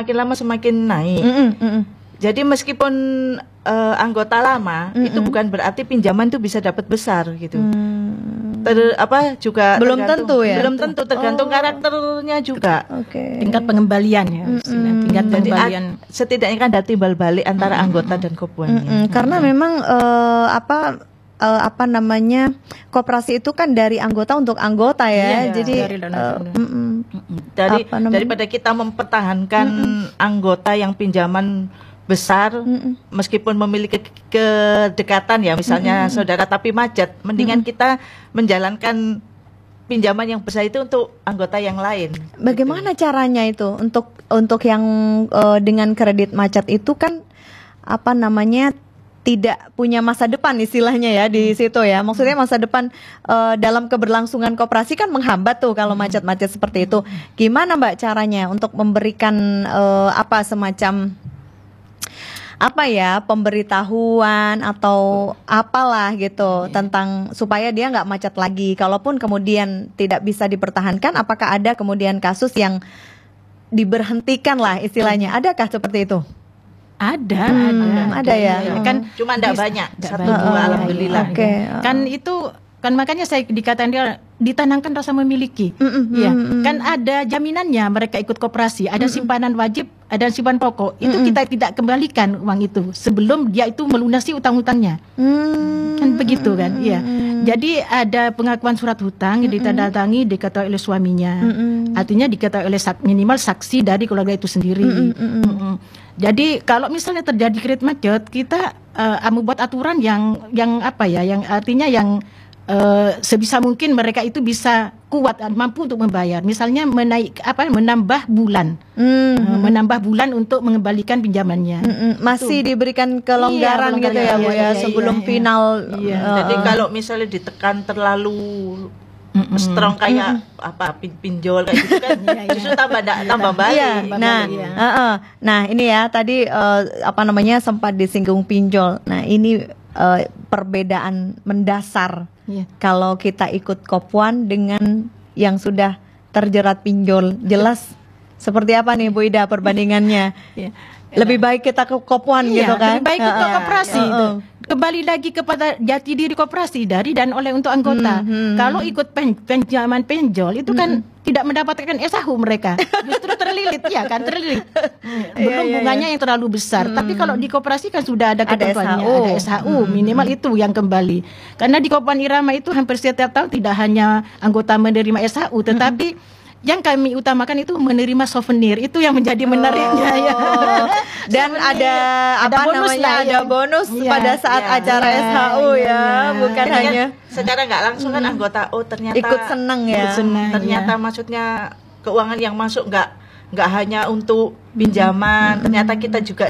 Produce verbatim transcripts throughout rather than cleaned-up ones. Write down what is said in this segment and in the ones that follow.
semakin lama semakin naik. Mm -mm, mm -mm. Jadi meskipun uh, anggota lama, mm -mm. itu bukan berarti pinjaman itu bisa dapat besar gitu. Mm. Ter, apa juga belum tentu ya. Belum tentu tergantung oh. karakternya juga. Okay. Tingkat pengembalian ya. Mm -mm. Tingkat pengembalian. Jadi, setidaknya kan ada timbal balik antara mm -mm. anggota dan kopuannya. Mm -mm. Karena mm -mm. memang uh, apa uh, apa namanya koperasi itu kan dari anggota untuk anggota ya. Iya, jadi dari, uh, mm -mm. dari daripada kita mempertahankan mm -mm. anggota yang pinjaman besar, mm -mm. meskipun memiliki kedekatan ya, misalnya mm -mm. saudara tapi macet, mendingan mm -mm. kita menjalankan pinjaman yang besar itu untuk anggota yang lain. Bagaimana gitu. Caranya itu untuk untuk yang uh, dengan kredit macet itu kan apa namanya tidak punya masa depan istilahnya ya di hmm. situ ya. Maksudnya masa depan uh, dalam keberlangsungan koperasi kan menghambat tuh kalau macet-macet seperti itu. Gimana Mbak caranya untuk memberikan uh, apa semacam apa ya pemberitahuan atau apalah gitu yeah. tentang supaya dia nggak macet lagi. Kalaupun kemudian tidak bisa dipertahankan, apakah ada kemudian kasus yang diberhentikan lah istilahnya? Adakah seperti itu? Ada, hmm, ada, ada ya. ya. Kan cuma enggak banyak, satu banyak. dua alhamdulillah. Oke. Okay. Kan itu kan makanya saya dikatakan dia ditanamkan rasa memiliki. Mm -mm, ya, mm -mm. Kan ada jaminannya mereka ikut koperasi, ada simpanan wajib, ada simpanan pokok. Itu mm -mm. kita tidak kembalikan uang itu sebelum dia itu melunasi utang-utangnya. Mm. Kan begitu kan? Iya. Mm. Jadi ada pengakuan surat hutang yang ditandatangani diketahui oleh suaminya. Mm -mm. Artinya diketahui oleh sak, minimal saksi dari keluarga itu sendiri. Mm -mm. Mm -mm. Jadi kalau misalnya terjadi kredit macet, kita uh, membuat aturan yang yang apa ya? Yang artinya yang Uh, sebisa mungkin mereka itu bisa kuat dan mampu untuk membayar. Misalnya menaik apa menambah bulan, mm-hmm. uh, menambah bulan untuk mengembalikan pinjamannya. Mm-hmm. Masih itu diberikan kelonggaran iya, gitu ya, Bu ya, ya sebelum iya, final. Iya. Uh, Jadi kalau misalnya ditekan terlalu mm-hmm. strong kayak mm-hmm. apa pinjol kayak gitu kan, justru tambah tambah balik. Iya. Nah, iya. uh, uh. nah ini ya tadi uh, apa namanya sempat disinggung pinjol. Nah ini uh, perbedaan mendasar. Yeah. Kalau kita ikut Kopuan dengan yang sudah terjerat pinjol, jelas seperti apa nih Bu Ida perbandingannya? Yeah. Lebih baik kita ke Kopuan yeah, gitu kan? Lebih baik ke uh, koperasi. Uh, uh. Kembali lagi kepada jati diri koperasi dari dan oleh untuk anggota. Hmm, hmm, Kalau ikut pen, pinjaman penjol itu kan hmm. tidak mendapatkan S A H U mereka, justru terlilit ya kan terlilit. Belum bunganya yang terlalu besar. Hmm. Tapi kalau di koperasi kan sudah ada ketentuannya, ada S H U minimal hmm. itu yang kembali. Karena di Kopuan Irama itu hampir setiap tahun tidak hanya anggota menerima S H U, tetapi hmm. yang kami utamakan itu menerima souvenir, itu yang menjadi menariknya oh. ya. Dan ada, ada apa bonus namanya lah, ada ya. bonus ya, pada saat ya, acara ya, S H U ya, ya. bukan ya. hanya secara nggak langsung kan anggota oh ternyata ikut senang ya. Ikut senang, ternyata ya. maksudnya keuangan yang masuk nggak nggak hanya untuk pinjaman, hmm. ternyata kita juga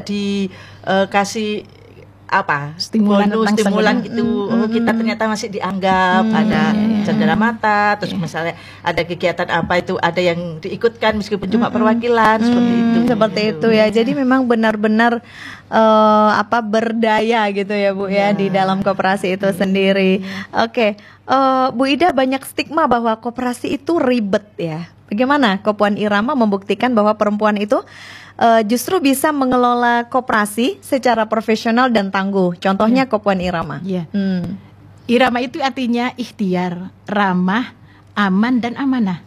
dikasih uh, apa stimulan bonus, stimulan gitu. Mm-hmm. Oh kita ternyata masih dianggap mm-hmm. ada cendera mata, terus yeah. misalnya ada kegiatan apa itu ada yang diikutkan meskipun cuma mm-hmm. perwakilan mm-hmm. seperti itu. Seperti gitu. itu ya. Jadi memang benar-benar uh, apa berdaya gitu ya Bu yeah. ya di dalam koperasi itu yeah. sendiri. Oke, okay. uh, Bu Ida banyak stigma bahwa koperasi itu ribet ya. Bagaimana Kopuan Irama membuktikan bahwa perempuan itu uh, justru bisa mengelola koperasi secara profesional dan tangguh? Contohnya ya. Kopuan Irama. Ya. Hmm. Irama itu artinya ikhtiar, ramah, aman dan amanah.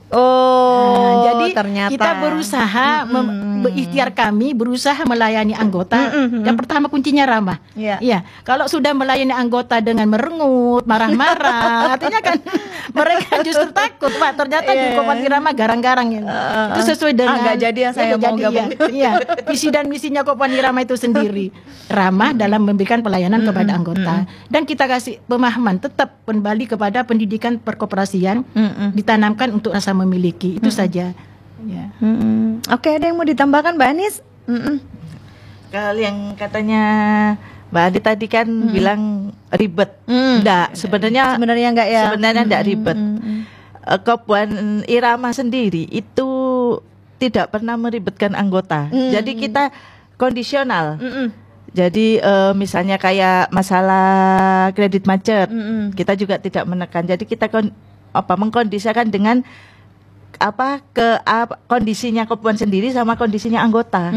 Oh, nah, jadi ternyata kita berusaha, mm-hmm. ikhtiar kami berusaha melayani anggota. Mm-hmm. Yang pertama kuncinya ramah. Yeah. Ya, kalau sudah melayani anggota dengan merengut, marah-marah, artinya kan mereka justru takut. Wah, ternyata yeah. di Kopuan Irama garang-garang yang uh, itu sesuai dengan. Enggak ah, jadi yang saya mau jadi, gabung. Ya, ya, visi dan misinya Kopuan Irama itu sendiri ramah dalam memberikan pelayanan mm-hmm. kepada anggota. Mm-hmm. Dan kita kasih pemahaman tetap kembali kepada pendidikan perkoperasian mm-hmm. ditanamkan untuk rasa memiliki itu hmm. saja. Ya. Hmm. Oke, okay, ada yang mau ditambahkan Mbak Anis? Hmm. Kalau yang katanya Mbak Adi tadi kan hmm. bilang ribet, hmm. enggak. Sebenarnya sebenarnya enggak ya. Sebenarnya enggak hmm. ribet. Hmm. Kopuan Irama sendiri itu tidak pernah meribetkan anggota. Hmm. Jadi kita kondisional. Hmm. Jadi uh, misalnya kayak masalah kredit macet, hmm. kita juga tidak menekan. Jadi kita kon apa mengkondisikan dengan apa ke apa, kondisinya Kopuan sendiri sama kondisinya anggota.